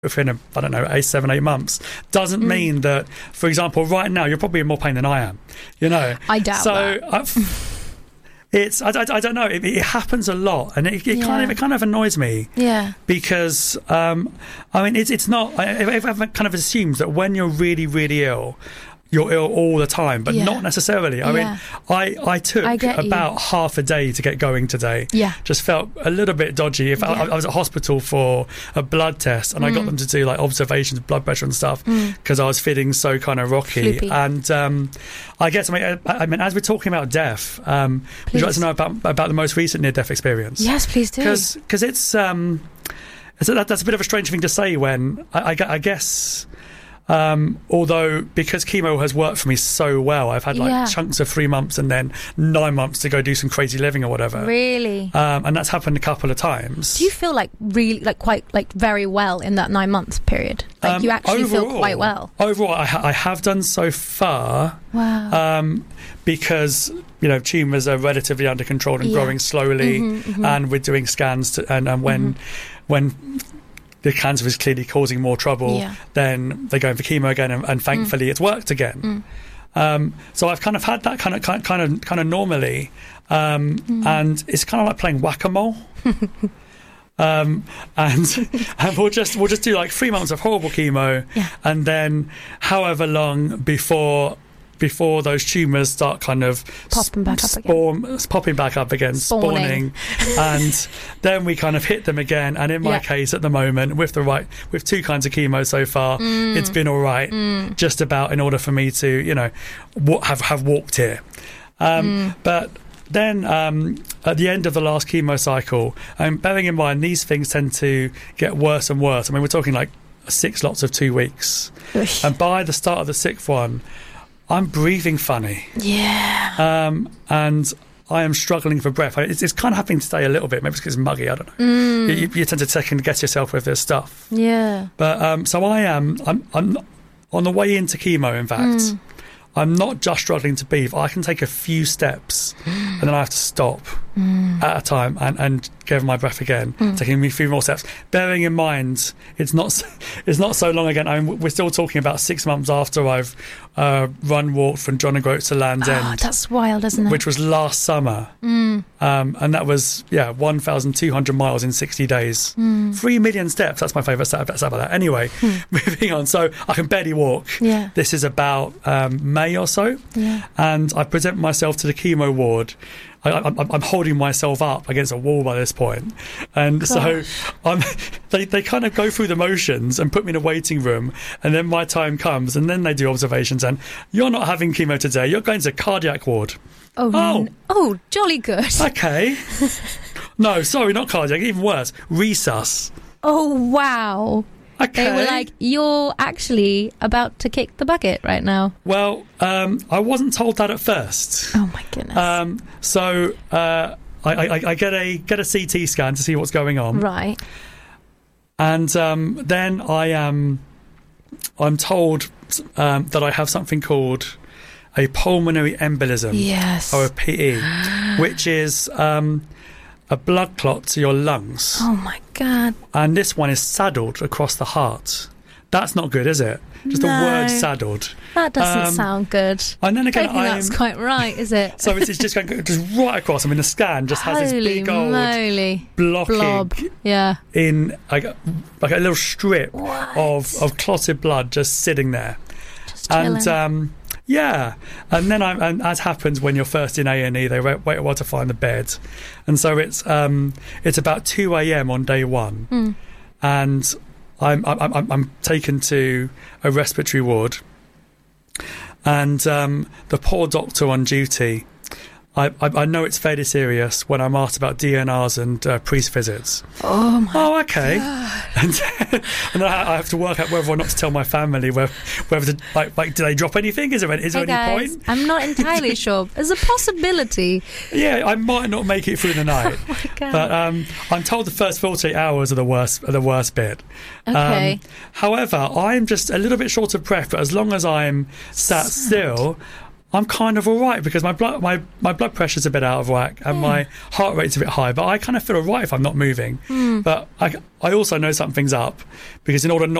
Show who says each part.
Speaker 1: within I don't know, 8 months, doesn't mean that, for example, right now you're probably in more pain than I am.
Speaker 2: I doubt
Speaker 1: that. It's I don't know. It happens a lot, and it kind of annoys me.
Speaker 2: Yeah.
Speaker 1: Because it's not. Everyone kind of assumes that when you're really, really ill, you're ill all the time, but not necessarily. I mean, I took about half a day to get going today.
Speaker 2: Yeah.
Speaker 1: Just felt a little bit dodgy. I was at hospital for a blood test, and I got them to do like observations of blood pressure and stuff because I was feeling so kind of rocky.
Speaker 2: Floopy.
Speaker 1: And I guess, I mean, as we're talking about death, would you like to know about the most recent near-death experience?
Speaker 2: Yes, please do.
Speaker 1: Because it's that's a bit of a strange thing to say when I guess. Although because chemo has worked for me so well, I've had chunks of 3 months and then 9 months to go do some crazy living or whatever.
Speaker 2: Really?
Speaker 1: And that's happened a couple of times.
Speaker 2: Do you feel quite very well in that 9 month period? You actually feel quite well?
Speaker 1: Overall, I have done so far.
Speaker 2: Wow.
Speaker 1: Because tumours are relatively under control and growing slowly, and we're doing scans and when the cancer is clearly causing more trouble, then they're going for chemo again, and thankfully it's worked again. So I've kind of had that kind of normally, and it's kind of like playing whack-a-mole. And we'll just do like 3 months of horrible chemo, and then however long before those tumours start kind of
Speaker 2: popping back up again,
Speaker 1: spawning, and then we kind of hit them again. And in my case, at the moment, with 2 kinds of chemo so far, it's been all right, just about in order for me to have walked here. But then at the end of the last chemo cycle, bearing in mind these things tend to get worse and worse. I mean, we're talking like 6 lots of 2 weeks, and by the start of the 6th one, I'm breathing funny.
Speaker 2: Yeah.
Speaker 1: And I am struggling for breath. It's kind of happening today a little bit. Maybe it's because it's muggy. I don't know. You tend to second guess yourself with this stuff.
Speaker 2: Yeah.
Speaker 1: But so I'm on the way into chemo. In fact, I'm not just struggling to breathe. I can take a few steps, and then I have to stop at a time and give my breath again, taking me a few more steps. Bearing in mind, it's not so long again. I mean, we're still talking about 6 months after I've walked from John O'Groats to Land's End.
Speaker 2: Oh, that's wild, isn't it?
Speaker 1: Which was last summer. And that was 1,200 miles in 60 days. 3 million steps. That's my favourite stat about that. Anyway, moving on. So I can barely walk.
Speaker 2: Yeah.
Speaker 1: This is about May or so. Yeah. And I present myself to the chemo ward. I'm holding myself up against a wall by this point, and so they kind of go through the motions and put me in a waiting room, and then my time comes, and then they do observations, and you're not having chemo today, you're going to cardiac ward.
Speaker 2: Oh, jolly good.
Speaker 1: Okay. No, sorry, not cardiac, even worse, resus.
Speaker 2: Oh, wow.
Speaker 1: Okay.
Speaker 2: They were like, you're actually about to kick the bucket right now.
Speaker 1: Well, I wasn't told that at first.
Speaker 2: Oh my goodness.
Speaker 1: So I get a CT scan to see what's going on.
Speaker 2: Right.
Speaker 1: And then I'm told that I have something called a pulmonary embolism.
Speaker 2: Yes.
Speaker 1: Or a PE, which is a blood clot to your lungs.
Speaker 2: Oh my God.
Speaker 1: And this one is saddled across the heart. That's not good, is it? Just the word saddled.
Speaker 2: That doesn't sound good.
Speaker 1: And then again,
Speaker 2: I don't think that's quite right, is it?
Speaker 1: So it's just going just right across. I mean, the scan just has this big old blob.
Speaker 2: Yeah.
Speaker 1: In like a little strip of clotted blood just sitting there.
Speaker 2: Just chilling.
Speaker 1: And and then and as happens when you're first in A&E, they wait a while to find the bed, and so it's about 2 a.m. on day 1, and I'm taken to a respiratory ward, and the poor doctor on duty. I know it's fairly serious when I'm asked about DNRs and priest visits.
Speaker 2: Oh,
Speaker 1: okay. And then I have to work out whether or not to tell my family whether to, like do they drop anything? Is there any point?
Speaker 2: I'm not entirely sure. There's a possibility.
Speaker 1: Yeah, I might not make it through the night.
Speaker 2: Oh my God.
Speaker 1: But I'm told the first 48 hours are the worst bit.
Speaker 2: Okay.
Speaker 1: However, I'm just a little bit short of breath, but as long as I'm sat still, I'm kind of all right because my blood pressure's a bit out of whack and my heart rate's a bit high, but I kind of feel all right if I'm not moving. But I also know something's up, because in order not